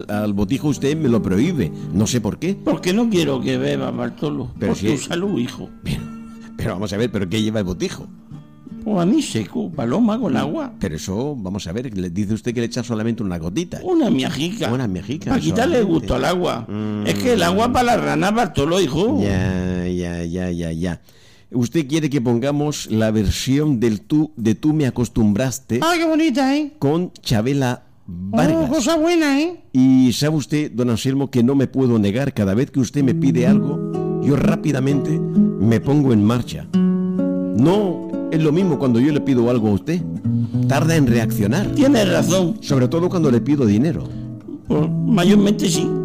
al botijo usted me lo prohíbe. No sé por qué. Porque no quiero que beba, Bartolo. Pero por si tu es- salud, hijo. Pero vamos a ver, ¿pero qué lleva el botijo? Pues a mí seco, paloma con agua. Pero eso, vamos a ver, le dice usted que le echa solamente una gotita. Una miajica. Una miajica, Para quitarle el solamente. gusto al agua. Es que el agua para las ranas, Bartolo, hijo. Ya. Usted quiere que pongamos la versión de Tú me acostumbraste Ah, qué bonita, ¿eh? con Chabela Oh, Vargas. cosa buena, ¿eh? Y sabe usted, don Anselmo, que no me puedo negar. Cada vez que usted me pide algo, yo rápidamente me pongo en marcha. No es lo mismo cuando yo le pido algo a usted. Tarda en reaccionar. Tienes razón. Sobre todo cuando le pido dinero. Pues, mayormente sí.